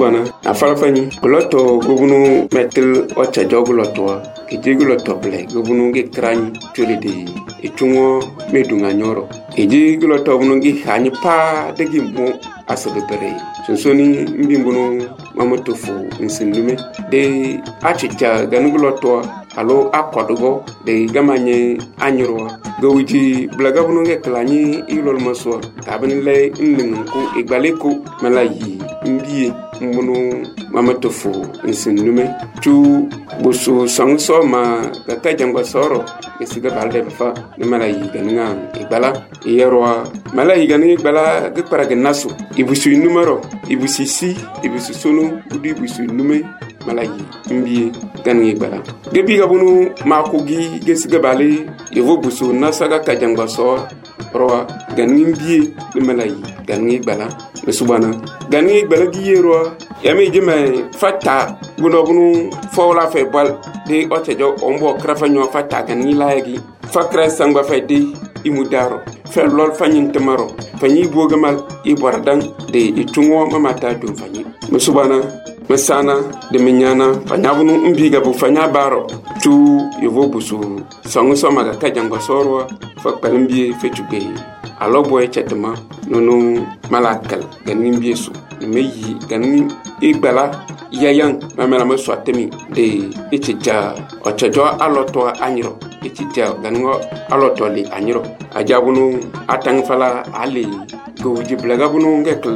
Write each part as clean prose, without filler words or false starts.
Subana, a Falafani, Loto, Gobunu, Metal, Ocha Jogulotoa, Ejigulotoble, Gobunu get crani, Tulidi, Etungo, Medunganyoro, Ejiguloto, Bungi, Hanipa, the Gimbo, Asabere. Sonsoni, Mbimbono, Mamotofu, Nsindume, de Achicha, Ganugulotoa. Alo akwadogo de gamanye anyurwa gawiji blagabunu ge klani ilol maswa kabin le nningu igbaleko malayi mbiye mbunu mamatofu nsindume tu busu sangso ma kaka jangwa soro esiga balde fa ne malayi ganinga igbala yerwa malayi ganinga igbala ge paraga nasu ibusu numero ibusu si ibusu sonu udi ibusu nume malayi mbiye ganinga igbala gebi gabunu makugi gesiga bale yevo busu nasaga kajangwa soro roa ganinga mbiye ne malayi ganinga igbala mesubana ganinga igbala giyerwa yami jeme fata bunu fola fe bal de otejo ombo krafa nyo fata ganinga layagi fakra sangba fe de imudaro fe lol fanyin temaro fanyi bogamal ibordan de itungo mamata dum fanyi mesubana mesana de minyana fanyabunu mbiga bu fanya baro tu yevo busu sangu somaga kajangwa sorwa fakpalimbi fe tugay alo boy chetma nono malakal ganin biesu meyi ganin igbala yayan mamela ma swatemi de itija ochajo aloto anyiro itija ganingo aloto li anyiro ajabunu atang fala ali goji blagabunu ngekl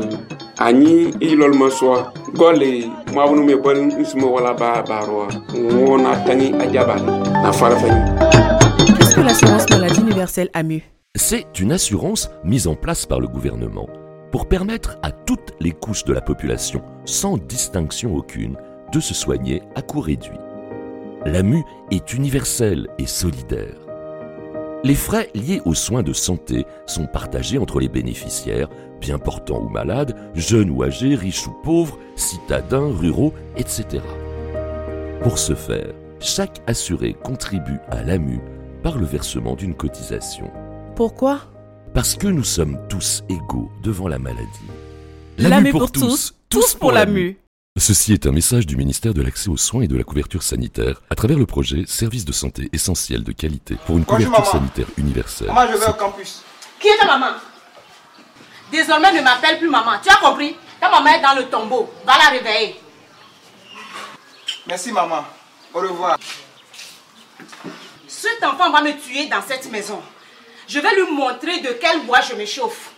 ani ilol maswa gole mabunu me bol ismo wala barwa wona tangi ajaba na farafani. Qu'est-ce que l'assurance maladie universelle AMU? C'est une assurance mise en place par le gouvernement pour permettre à toutes les couches de la population, sans distinction aucune, de se soigner à coût réduit. L'AMU est universelle et solidaire. Les frais liés aux soins de santé sont partagés entre les bénéficiaires, bien portants ou malades, jeunes ou âgés, riches ou pauvres, citadins, ruraux, etc. Pour ce faire, chaque assuré contribue à l'AMU par le versement d'une cotisation. Pourquoi? Parce que nous sommes tous égaux devant la maladie. L'AMU pour tous, tous pour l'AMU. Ceci est un message du ministère de l'Accès aux soins et de la couverture sanitaire à travers le projet Services de santé essentiels de qualité pour une couverture sanitaire universelle. Maman, je vais au campus. Qui est ta maman? Désormais, ne m'appelle plus maman. Tu as compris? Ta maman est dans le tombeau. Va la réveiller. Merci, maman. Au revoir. Cet enfant va me tuer dans cette maison. Je vais lui montrer de quel bois je me chauffe.